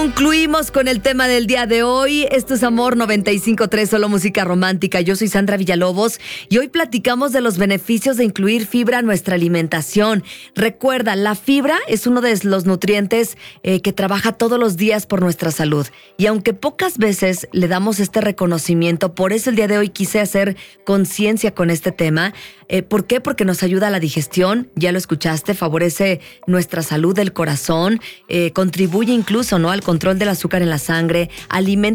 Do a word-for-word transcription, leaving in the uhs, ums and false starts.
Concluimos con el tema del día de hoy. Esto es Amor noventa y cinco punto tres, solo música romántica. Yo soy Sandra Villalobos y hoy platicamos de los beneficios de incluir fibra en nuestra alimentación. Recuerda, la fibra es uno de los nutrientes eh, que trabaja todos los días por nuestra salud. Y aunque pocas veces le damos este reconocimiento, por eso el día de hoy quise hacer conciencia con este tema. Eh, ¿Por qué? Porque nos ayuda a la digestión, ya lo escuchaste, favorece nuestra salud del corazón, eh, contribuye incluso, ¿no?, al control del azúcar en la sangre, alimenta